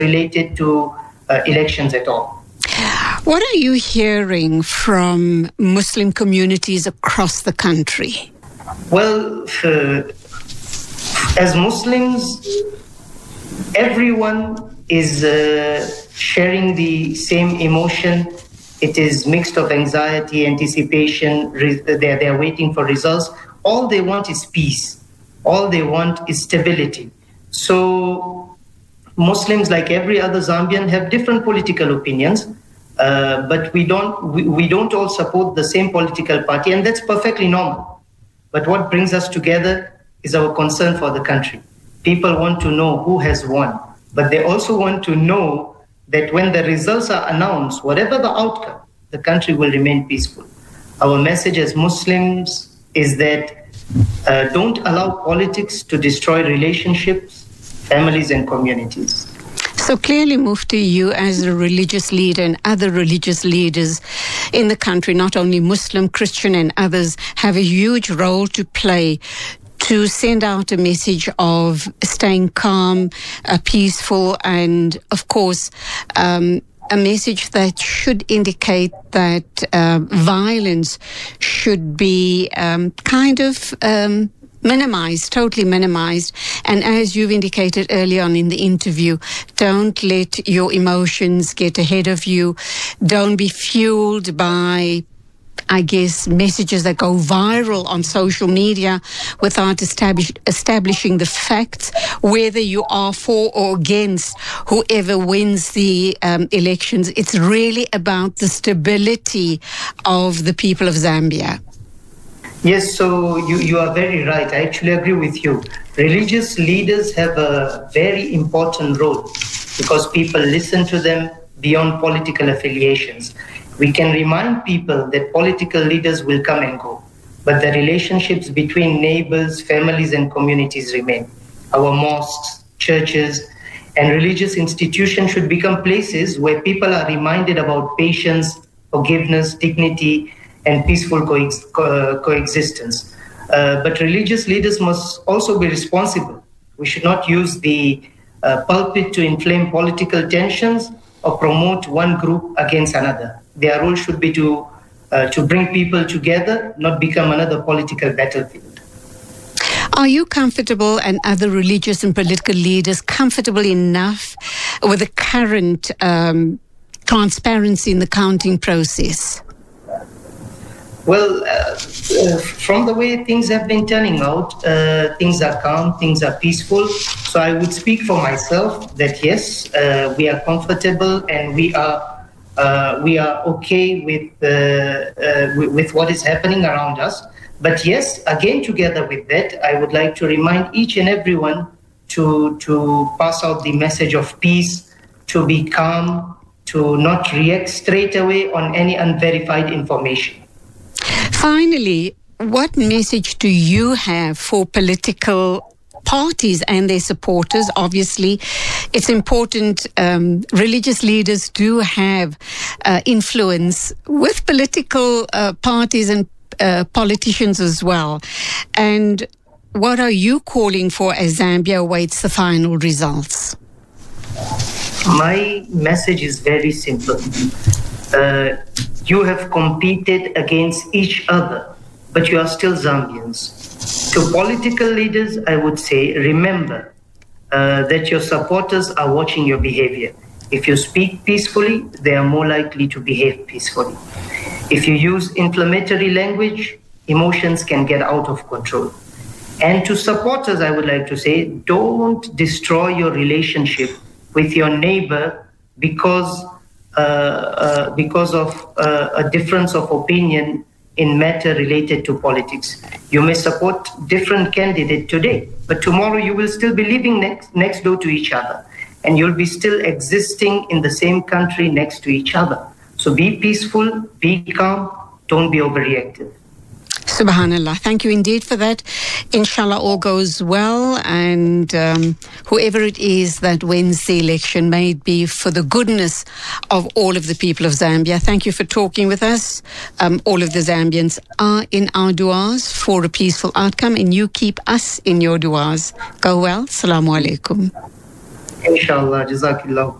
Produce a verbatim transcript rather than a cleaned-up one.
related to uh, elections at all. What are you hearing from Muslim communities across the country? Well, uh, as Muslims, everyone is uh, sharing the same emotion. It is mixed of anxiety, anticipation. They're, they're waiting for results. All they want is peace. All they want is stability. So Muslims, like every other Zambian, have different political opinions, uh, but we don't, we, we don't all support the same political party, and that's perfectly normal. But what brings us together is our concern for the country. People want to know who has won, but they also want to know that when the results are announced, whatever the outcome, the country will remain peaceful. Our message as Muslims is that uh, don't allow politics to destroy relationships, families, and communities. So clearly, Mufti, you as a religious leader and other religious leaders in the country, not only Muslim, Christian, and others, have a huge role to play to send out a message of staying calm, uh, peaceful, and, of course, um, a message that should indicate that uh, violence should be um, kind of um, minimized, totally minimized. And as you've indicated early on in the interview, don't let your emotions get ahead of you. Don't be fueled by, I guess, messages that go viral on social media without establish, establishing the facts, whether you are for or against whoever wins the um, elections. It's really about the stability of the people of Zambia. Yes, so you, you are very right. I actually agree with you. Religious leaders have a very important role because people listen to them beyond political affiliations. We can remind people that political leaders will come and go, but the relationships between neighbors, families, and communities remain. Our mosques, churches, and religious institutions should become places where people are reminded about patience, forgiveness, dignity, and peaceful coex- co- coexistence. Uh, but religious leaders must also be responsible. We should not use the uh, pulpit to inflame political tensions or promote one group against another. Their role should be to uh, to bring people together, not become another political battlefield. Are you comfortable, and other religious and political leaders comfortable enough with the current um, transparency in the counting process? Well, uh, uh, from the way things have been turning out, uh, things are calm, things are peaceful. So I would speak for myself that yes, uh, we are comfortable and we are uh, we are okay with, uh, uh, with with what is happening around us. But yes, again, together with that, I would like to remind each and everyone to to pass out the message of peace, to be calm, to not react straight away on any unverified information. Finally, what message do you have for political parties and their supporters? Obviously, it's important. Um, religious leaders do have uh, influence with political uh, parties and uh, politicians as well. And what are you calling for as Zambia awaits the final results? My message is very simple. Uh, you have competed against each other, but you are still Zambians. To political leaders, I would say, remember uh, that your supporters are watching your behavior. If you speak peacefully, they are more likely to behave peacefully. If you use inflammatory language, emotions can get out of control. And to supporters, I would like to say, don't destroy your relationship with your neighbor because uh, uh, because of uh, a difference of opinion in matter related to politics. You may support different candidate today, but tomorrow you will still be living next, next door to each other, and you'll be still existing in the same country next to each other. So be peaceful, be calm, don't be overreactive. Subhanallah. Thank you indeed for that. Inshallah, all goes well, and um, whoever it is that wins the election, may it be for the goodness of all of the people of Zambia. Thank you for talking with us. Um, all of the Zambians are in our du'as for a peaceful outcome, and you keep us in your du'as. Go well. Assalamu alaikum. Inshallah. Jazakallah.